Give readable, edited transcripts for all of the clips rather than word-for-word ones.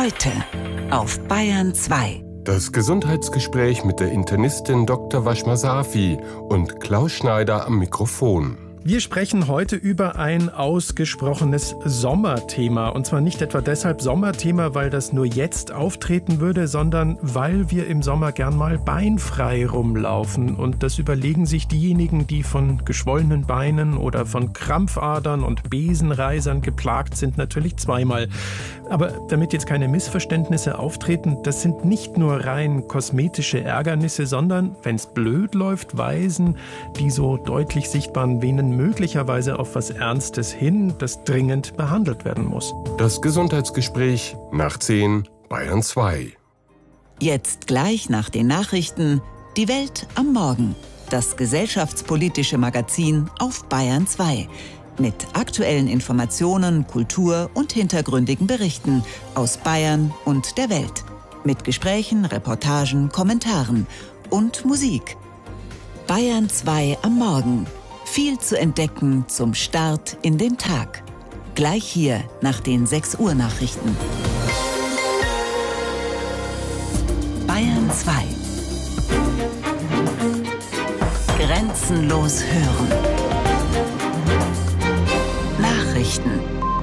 Heute auf Bayern 2. Das Gesundheitsgespräch mit der Internistin Dr. Washma Safi und Klaus Schneider am Mikrofon. Wir sprechen heute über ein ausgesprochenes Sommerthema. Und zwar nicht etwa deshalb Sommerthema, weil das nur jetzt auftreten würde, sondern weil wir im Sommer gern mal beinfrei rumlaufen. Und das überlegen sich diejenigen, die von geschwollenen Beinen oder von Krampfadern und Besenreisern geplagt sind, natürlich zweimal. Aber damit jetzt keine Missverständnisse auftreten, das sind nicht nur rein kosmetische Ärgernisse, sondern, wenn es blöd läuft, weisen die so deutlich sichtbaren Venen möglicherweise auf was Ernstes hin, das dringend behandelt werden muss. Das Gesundheitsgespräch nach 10, Bayern 2. Jetzt gleich nach den Nachrichten Die Welt am Morgen. Das gesellschaftspolitische Magazin auf Bayern 2. Mit aktuellen Informationen, Kultur und hintergründigen Berichten aus Bayern und der Welt. Mit Gesprächen, Reportagen, Kommentaren und Musik. Bayern 2 am Morgen. Viel zu entdecken zum Start in den Tag. Gleich hier nach den 6 Uhr Nachrichten. Bayern 2. Grenzenlos hören. Nachrichten.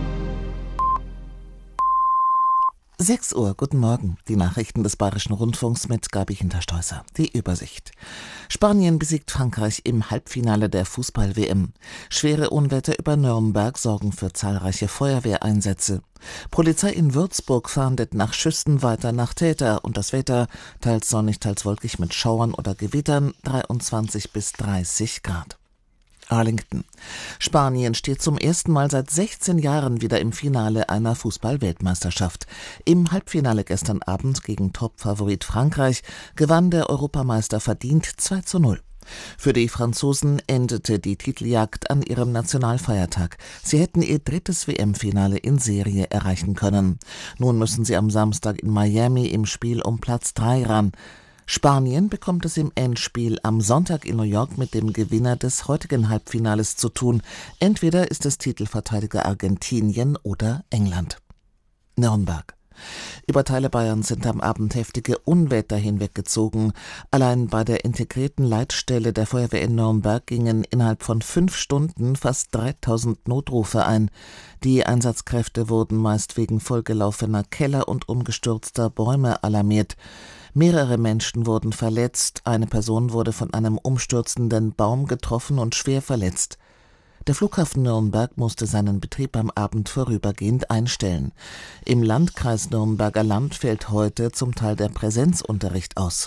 6 Uhr, guten Morgen. Die Nachrichten des Bayerischen Rundfunks mit Gabi Hinterstoißer. Die Übersicht. Spanien besiegt Frankreich im Halbfinale der Fußball-WM. Schwere Unwetter über Nürnberg sorgen für zahlreiche Feuerwehreinsätze. Polizei in Würzburg fahndet nach Schüssen weiter nach Täter und das Wetter teils sonnig, teils wolkig mit Schauern oder Gewittern, 23 bis 30 Grad. Arlington. Spanien steht zum ersten Mal seit 16 Jahren wieder im Finale einer Fußball-Weltmeisterschaft. Im Halbfinale gestern Abend gegen Topfavorit Frankreich gewann der Europameister verdient 2:0. Für die Franzosen endete die Titeljagd an ihrem Nationalfeiertag. Sie hätten ihr 3. WM-Finale in Serie erreichen können. Nun müssen sie am Samstag in Miami im Spiel um Platz 3 ran. Spanien bekommt es im Endspiel am Sonntag in New York mit dem Gewinner des heutigen Halbfinales zu tun. Entweder ist es Titelverteidiger Argentinien oder England. Nürnberg. Über Teile Bayerns sind am Abend heftige Unwetter hinweggezogen. Allein bei der integrierten Leitstelle der Feuerwehr in Nürnberg gingen innerhalb von 5 Stunden fast 3000 Notrufe ein. Die Einsatzkräfte wurden meist wegen vollgelaufener Keller und umgestürzter Bäume alarmiert. Mehrere Menschen wurden verletzt, eine Person wurde von einem umstürzenden Baum getroffen und schwer verletzt. Der Flughafen Nürnberg musste seinen Betrieb am Abend vorübergehend einstellen. Im Landkreis Nürnberger Land fällt heute zum Teil der Präsenzunterricht aus.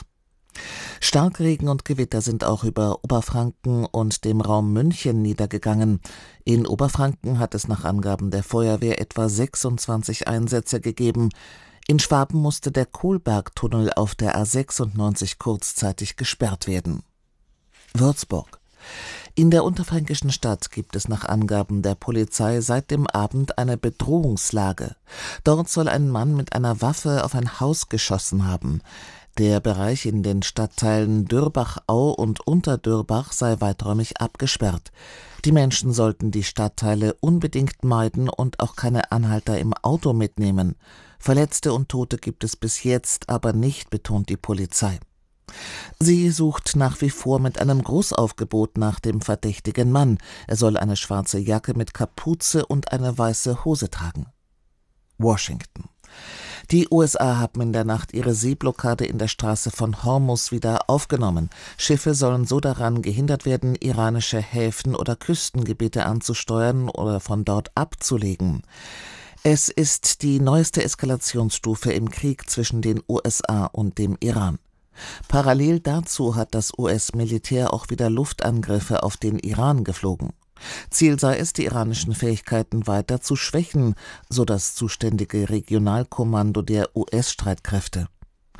Starkregen und Gewitter sind auch über Oberfranken und dem Raum München niedergegangen. In Oberfranken hat es nach Angaben der Feuerwehr etwa 26 Einsätze gegeben. In Schwaben musste der Kohlbergtunnel auf der A96 kurzzeitig gesperrt werden. Würzburg. In der unterfränkischen Stadt gibt es nach Angaben der Polizei seit dem Abend eine Bedrohungslage. Dort soll ein Mann mit einer Waffe auf ein Haus geschossen haben. Der Bereich in den Stadtteilen Dürbach-Au und Unterdürbach sei weiträumig abgesperrt. Die Menschen sollten die Stadtteile unbedingt meiden und auch keine Anhalter im Auto mitnehmen. Verletzte und Tote gibt es bis jetzt aber nicht, betont die Polizei. Sie sucht nach wie vor mit einem Großaufgebot nach dem verdächtigen Mann. Er soll eine schwarze Jacke mit Kapuze und eine weiße Hose tragen. Washington. Die USA haben in der Nacht ihre Seeblockade in der Straße von Hormuz wieder aufgenommen. Schiffe sollen so daran gehindert werden, iranische Häfen oder Küstengebiete anzusteuern oder von dort abzulegen. Es ist die neueste Eskalationsstufe im Krieg zwischen den USA und dem Iran. Parallel dazu hat das US-Militär auch wieder Luftangriffe auf den Iran geflogen. Ziel sei es, die iranischen Fähigkeiten weiter zu schwächen, so das zuständige Regionalkommando der US-Streitkräfte.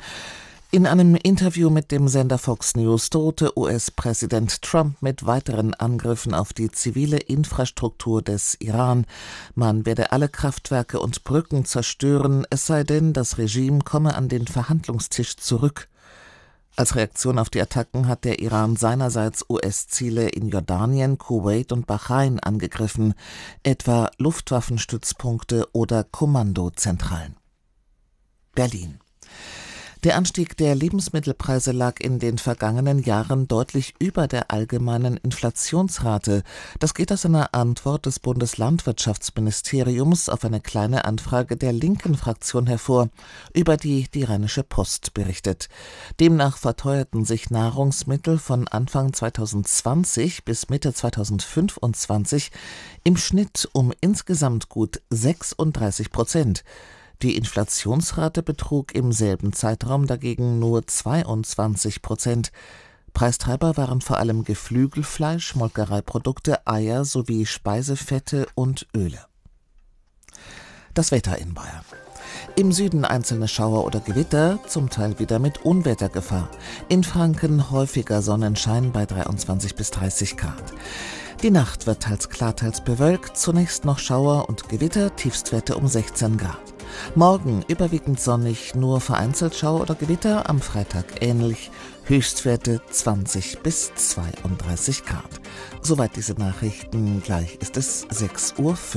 In einem Interview mit dem Sender Fox News drohte US-Präsident Trump mit weiteren Angriffen auf die zivile Infrastruktur des Iran. Man werde alle Kraftwerke und Brücken zerstören, es sei denn, das Regime komme an den Verhandlungstisch zurück. Als Reaktion auf die Attacken hat der Iran seinerseits US-Ziele in Jordanien, Kuwait und Bahrain angegriffen, etwa Luftwaffenstützpunkte oder Kommandozentralen. Berlin. Der Anstieg der Lebensmittelpreise lag in den vergangenen Jahren deutlich über der allgemeinen Inflationsrate. Das geht aus einer Antwort des Bundeslandwirtschaftsministeriums auf eine kleine Anfrage der linken Fraktion hervor, über die die Rheinische Post berichtet. Demnach verteuerten sich Nahrungsmittel von Anfang 2020 bis Mitte 2025 im Schnitt um insgesamt gut 36%. Die Inflationsrate betrug im selben Zeitraum dagegen nur 22%. Preistreiber waren vor allem Geflügelfleisch, Molkereiprodukte, Eier sowie Speisefette und Öle. Das Wetter in Bayern. Im Süden einzelne Schauer oder Gewitter, zum Teil wieder mit Unwettergefahr. In Franken häufiger Sonnenschein bei 23 bis 30 Grad. Die Nacht wird teils klar, teils bewölkt, zunächst noch Schauer und Gewitter, Tiefstwerte um 16 Grad. Morgen überwiegend sonnig, nur vereinzelt Schauer oder Gewitter, am Freitag ähnlich, Höchstwerte 20 bis 32 Grad. Soweit diese Nachrichten, gleich ist es 6:05 Uhr.